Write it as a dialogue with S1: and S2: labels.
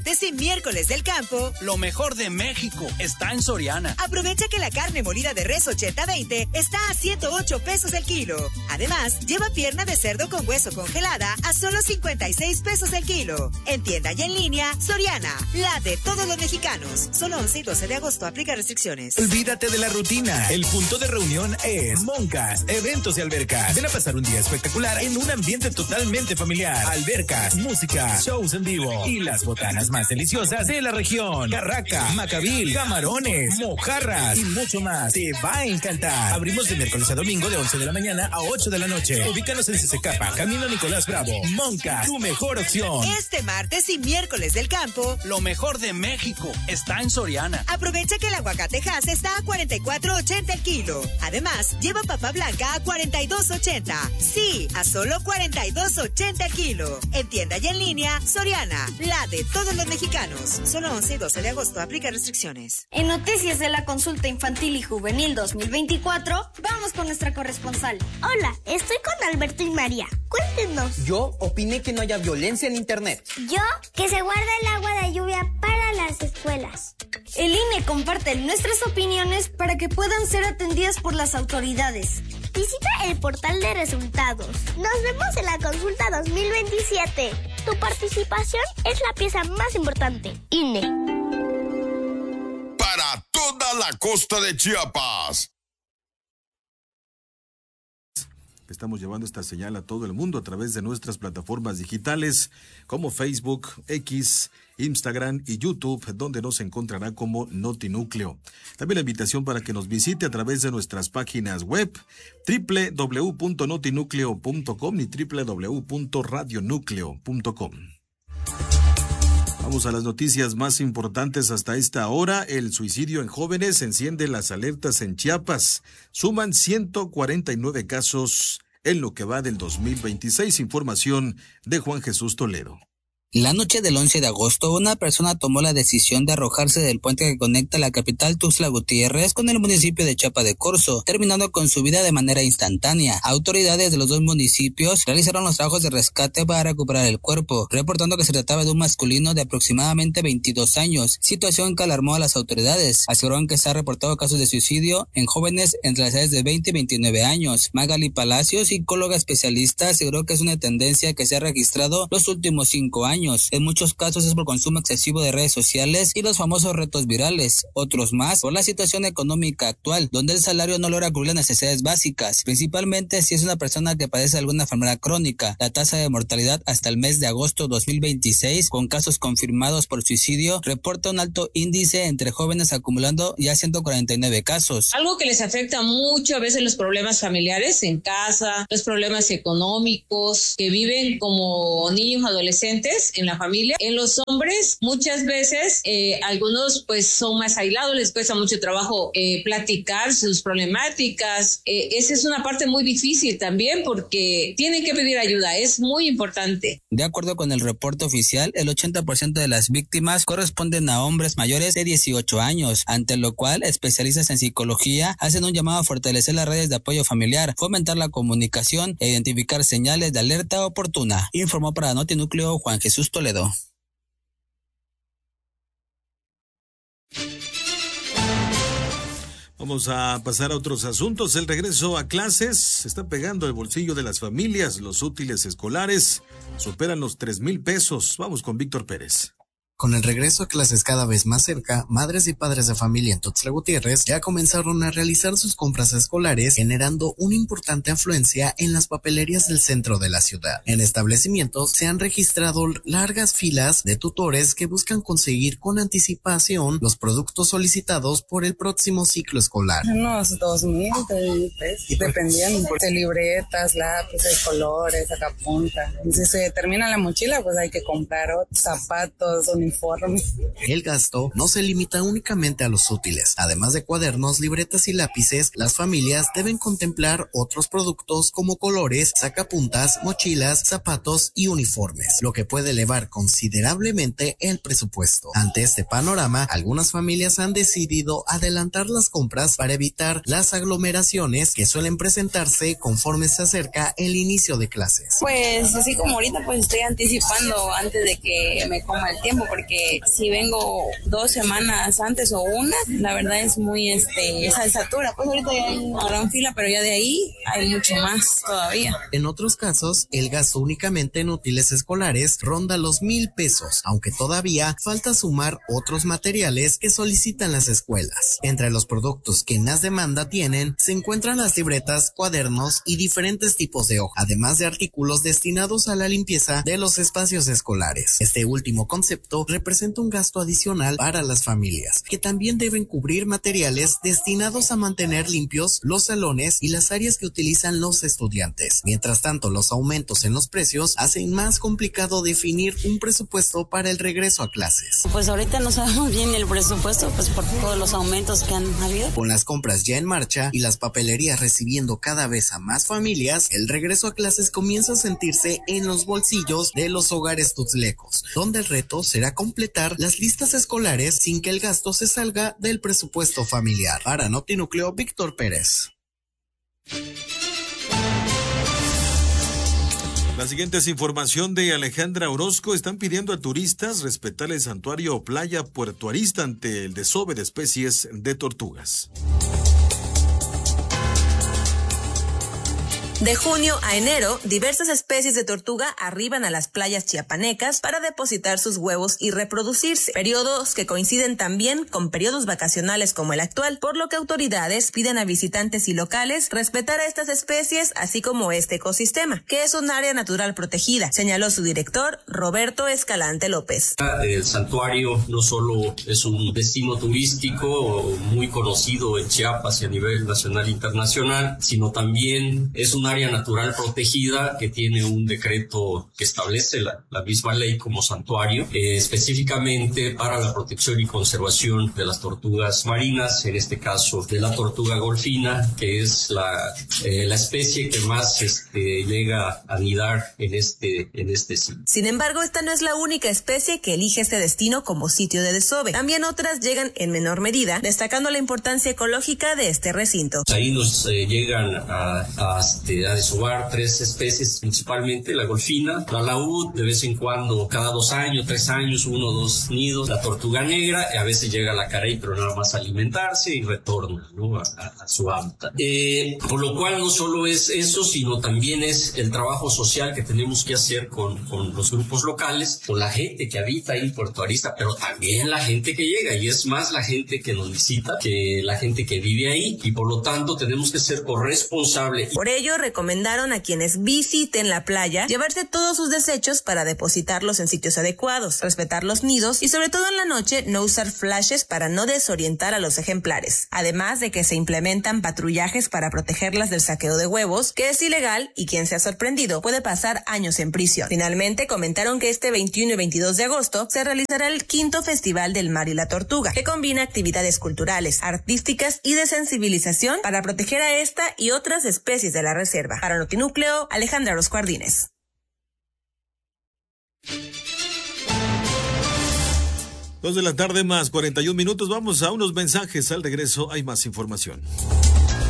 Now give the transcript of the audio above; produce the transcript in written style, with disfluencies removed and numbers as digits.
S1: martes y miércoles del campo,
S2: lo mejor de México está en Soriana.
S1: Aprovecha que la carne molida de res 80-20 está a 108 pesos el kilo. Además, lleva pierna de cerdo con hueso congelada a solo 56 pesos el kilo. En tienda y en línea, Soriana, la de todos los mexicanos. Solo 11 y 12 de agosto, aplica restricciones.
S3: Olvídate de la rutina. El punto de reunión es Moncas, eventos y albercas. Ven a pasar un día espectacular en un ambiente totalmente familiar. Albercas, música, shows en vivo y las botanas más deliciosas de la región. Carraca, Macabil, camarones, mojarras y mucho más. Te va a encantar. Abrimos de miércoles a domingo de 11 de la mañana a 8 de la noche. Ubícanos en Cececapa, Camino Nicolás Bravo. Moncas, tu mejor opción.
S1: Este martes y miércoles del campo,
S2: lo mejor de México está en Soriana.
S1: Aprovecha que el aguacate Hass está a 44.80 el kilo. Además, lleva papa blanca a 42.80. Sí, a solo 42.80 el kilo. En tienda y en línea, Soriana, la de todos los mexicanos. Solo 11 y 12 de agosto, aplica restricciones.
S4: En noticias de la consulta infantil y juvenil 2024, vamos con nuestra corresponsal.
S5: Hola, estoy con Alberto y María. Cuéntenos.
S6: Yo opiné que no haya violencia en internet.
S5: Yo, que se guarda el agua de lluvia para las escuelas.
S4: El INE comparte nuestras opiniones para que puedan ser atendidas por las autoridades.
S5: Visita el portal de resultados. Nos vemos en la consulta 2027. Tu participación es la pieza más importante. INE.
S7: Para toda la costa de Chiapas.
S8: Estamos llevando esta señal a todo el mundo a través de nuestras plataformas digitales como Facebook, X, Instagram y YouTube, donde nos encontrará como Notinúcleo. También la invitación para que nos visite a través de nuestras páginas web www.notinucleo.com y www.radionúcleo.com. Vamos a las noticias más importantes hasta esta hora. El suicidio en jóvenes enciende las alertas en Chiapas. Suman 149 casos en lo que va del 2026. Información de Juan Jesús Toledo.
S9: La noche del 11 de agosto, una persona tomó la decisión de arrojarse del puente que conecta la capital Tuxtla Gutiérrez con el municipio de Chiapa de Corzo, terminando con su vida de manera instantánea. Autoridades de los dos municipios realizaron los trabajos de rescate para recuperar el cuerpo, reportando que se trataba de un masculino de aproximadamente 22 años, situación que alarmó a las autoridades. Aseguraron que se han reportado casos de suicidio en jóvenes entre las edades de 20 y 29 años. Magali Palacios, psicóloga especialista, aseguró que es una tendencia que se ha registrado los últimos 5 años. En muchos casos es por consumo excesivo de redes sociales y los famosos retos virales. Otros más por la situación económica actual, donde el salario no logra cubrir las necesidades básicas, principalmente si es una persona que padece alguna enfermedad crónica. La tasa de mortalidad hasta el mes de agosto 2026, con casos confirmados por suicidio, reporta un alto índice entre jóvenes, acumulando ya 149 casos.
S10: Algo que les afecta mucho a veces los problemas familiares en casa, los problemas económicos que viven como niños adolescentes en la familia. En los hombres muchas veces algunos pues son más aislados, les cuesta mucho trabajo platicar sus problemáticas. Esa es una parte muy difícil también porque tienen que pedir ayuda, es muy importante.
S9: De acuerdo con el reporte oficial, el 80% de las víctimas corresponden a hombres mayores de 18 años, ante lo cual especialistas en psicología hacen un llamado a fortalecer las redes de apoyo familiar, fomentar la comunicación e identificar señales de alerta oportuna. Informó para Notinúcleo Juan Jesús Toledo.
S8: Vamos a pasar a otros asuntos. El regreso a clases se está pegando el bolsillo de las familias. Los útiles escolares superan los 3,000 pesos. Vamos con Víctor Pérez.
S11: Con el regreso a clases cada vez más cerca, madres y padres de familia en Tuxtla Gutiérrez ya comenzaron a realizar sus compras escolares, generando una importante afluencia en las papelerías del centro de la ciudad. En establecimientos se han registrado largas filas de tutores que buscan conseguir con anticipación los productos solicitados por el próximo ciclo escolar.
S12: Unos 2,000, 3,000 pesos, dependiendo de libretas, lápices, colores, sacapunta. Y si se termina la mochila, pues hay que comprar otros zapatos, uniformes.
S11: El gasto no se limita únicamente a los útiles. Además de cuadernos, libretas y lápices, las familias deben contemplar otros productos como colores, sacapuntas, mochilas, zapatos y uniformes, lo que puede elevar considerablemente el presupuesto. Ante este panorama, algunas familias han decidido adelantar las compras para evitar las aglomeraciones que suelen presentarse conforme se acerca el inicio de clases.
S12: Pues así como ahorita, pues estoy anticipando antes de que me coma el tiempo, porque porque si vengo 2 semanas antes o una, la verdad es muy esa satura. Pues ahorita ya hay una gran fila, pero ya de ahí hay mucho más todavía.
S11: En otros casos, el gasto únicamente en útiles escolares ronda los 1,000 pesos, aunque todavía falta sumar otros materiales que solicitan las escuelas. Entre los productos que más demanda tienen, se encuentran las libretas, cuadernos y diferentes tipos de hoja, además de artículos destinados a la limpieza de los espacios escolares. Este último concepto representa un gasto adicional para las familias, que también deben cubrir materiales destinados a mantener limpios los salones y las áreas que utilizan los estudiantes. Mientras tanto, los aumentos en los precios hacen más complicado definir un presupuesto para el regreso a clases.
S13: Pues ahorita no sabemos bien el presupuesto, pues por todos los aumentos que han habido.
S11: Con las compras ya en marcha y las papelerías recibiendo cada vez a más familias, el regreso a clases comienza a sentirse en los bolsillos de los hogares tuxtlecos, donde el reto será completar las listas escolares sin que el gasto se salga del presupuesto familiar. Para Notinúcleo, Víctor Pérez.
S8: La siguiente es información de Alejandra Orozco. Están pidiendo a turistas respetar el santuario o playa Puerto Arista ante el desove de especies de tortugas.
S14: De junio a enero, diversas especies de tortuga arriban a las playas chiapanecas para depositar sus huevos y reproducirse, periodos que coinciden también con periodos vacacionales como el actual, por lo que autoridades piden a visitantes y locales respetar a estas especies, así como este ecosistema, que es un área natural protegida, señaló su director, Roberto Escalante López.
S15: El santuario no solo es un destino turístico muy conocido en Chiapas y a nivel nacional e internacional, sino también es una área natural protegida que tiene un decreto que establece la misma ley como santuario, específicamente para la protección y conservación de las tortugas marinas, en este caso de la tortuga golfina, que es la especie que más llega a anidar en este sitio.
S14: Sin embargo, esta no es la única especie que elige este destino como sitio de desove. También otras llegan en menor medida, destacando la importancia ecológica de este recinto.
S15: Ahí nos llegan a desovar 3 especies, principalmente la golfina, la laúd, de vez en cuando, cada 2 años, 3 años, 1 o 2 nidos, la tortuga negra, a veces llega la carey, pero nada más a alimentarse y retorna, ¿no?, a su hábitat. Por lo cual no solo es eso, sino también es el trabajo social que tenemos que hacer con los grupos locales, con la gente que habita ahí en Puerto Arista, pero también la gente que llega, y es más la gente que nos visita que la gente que vive ahí, y por lo tanto tenemos que ser corresponsables.
S14: Por ello, recomendaron a quienes visiten la playa llevarse todos sus desechos para depositarlos en sitios adecuados, respetar los nidos y sobre todo en la noche no usar flashes para no desorientar a los ejemplares. Además de que se implementan patrullajes para protegerlas del saqueo de huevos, que es ilegal y quien sea sorprendido puede pasar años en prisión. Finalmente comentaron que este 21 y 22 de agosto se realizará el 5º Festival del Mar y la Tortuga, que combina actividades culturales, artísticas y de sensibilización para proteger a esta y otras especies de la reserva. Para Notinúcleo, Alejandra Orozco Ardínez.
S8: 2 de la tarde más 41 minutos. Vamos a unos mensajes. Al regreso hay más información.